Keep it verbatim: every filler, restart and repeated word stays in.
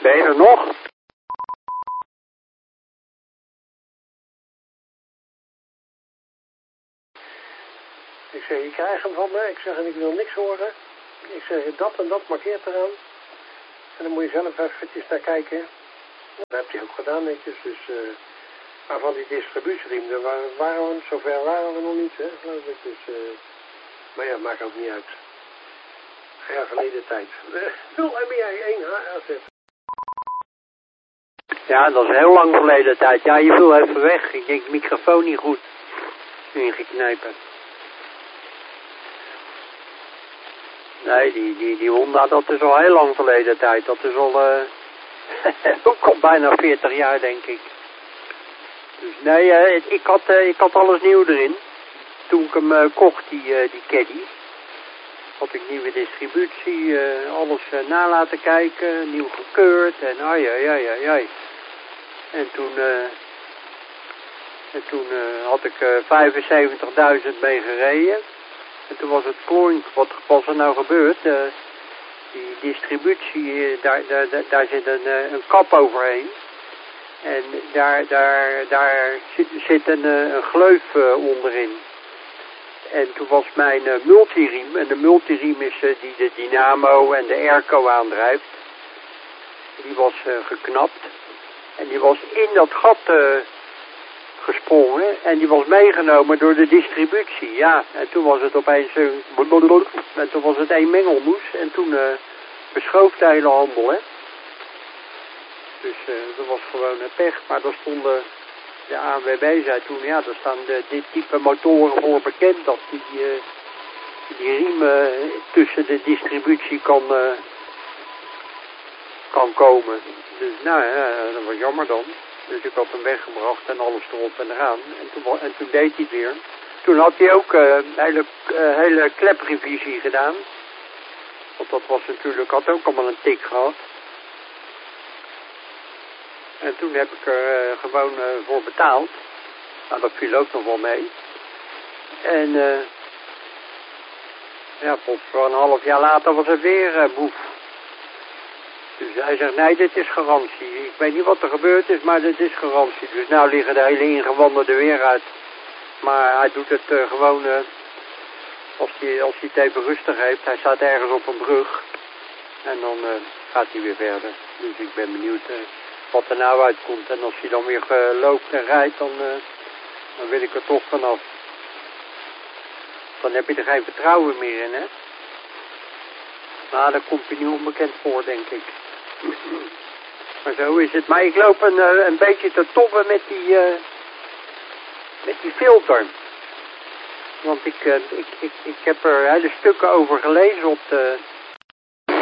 Ben je er nog? Ik zeg, je krijgt hem van me. Ik zeg, en ik wil niks horen. Ik zeg, dat en dat markeert eraan. En dan moet je zelf eventjes naar kijken. Dat heb je ook gedaan netjes. Dus, uh, maar van die distributieriem, daar waren, waren we, zover waren we nog niet, hè, geloof ik. Dus, uh, maar ja, maakt ook niet uit. Ja, verleden tijd. nul M B I één H A Z. Ja, dat is heel lang verleden tijd. Ja, je viel even weg. Ik denk, microfoon niet goed ingeknepen. Nee, die, die, die Honda, dat is al heel lang verleden tijd. Dat is al, uh, ook al bijna veertig jaar, denk ik. Dus nee, uh, ik, had, uh, ik had alles nieuw erin. Toen ik hem uh, kocht, die, uh, die caddy, had ik nieuwe distributie, uh, alles uh, na laten kijken, nieuw gekeurd en ai, ai, ai, ai, ai. En toen, uh, en toen uh, had ik uh, vijfenzeventigduizend mee gereden. En toen was het klonk, wat was er nou gebeurd? Uh, die distributie, uh, daar, daar, daar, daar zit een, uh, een kap overheen. En daar, daar, daar zit, zit een, uh, een gleuf uh, onderin. En toen was mijn uh, multiriem, en de multiriem is uh, die de dynamo en de airco aandrijft. Die was uh, geknapt. En die was in dat gat uh, gesprongen en die was meegenomen door de distributie. Ja, en toen was het opeens uh, en toen was het één mengelmoes en toen uh, beschoof de hele handel, hè. Dus uh, dat was gewoon een pech, maar daar stonden, de A N W B zei toen, ja, daar staan de, dit type motoren voor bekend dat die, uh, die riem uh, tussen de distributie kan, uh, kan komen. Dus nou ja, dat was jammer dan. Dus ik had hem weggebracht en alles erop en eraan. En toen, en toen deed hij het weer. Toen had hij ook uh, een hele, uh, hele kleprevisie gedaan. Want dat was natuurlijk, had ook allemaal een tik gehad. En toen heb ik er uh, gewoon uh, voor betaald. Nou, dat viel ook nog wel mee. En uh, ja, voor een half jaar later was het weer uh, boef. Dus hij zegt, nee, dit is garantie. Ik weet niet wat er gebeurd is, maar dit is garantie. Dus nou liggen de hele ingewanden er weer uit. Maar hij doet het uh, gewoon, uh, als hij als hij het even rustig heeft. Hij staat ergens op een brug. En dan uh, gaat hij weer verder. Dus ik ben benieuwd uh, wat er nou uitkomt. En als hij dan weer uh, loopt en rijdt, dan, uh, dan wil ik er toch vanaf. Dan heb je er geen vertrouwen meer in, hè. Nou, daar komt hij nu onbekend voor, denk ik. Maar zo is het. Maar ik loop een, een beetje te tobben met die, uh, met die filter. Want ik, uh, ik, ik, ik heb er hele stukken over gelezen op de,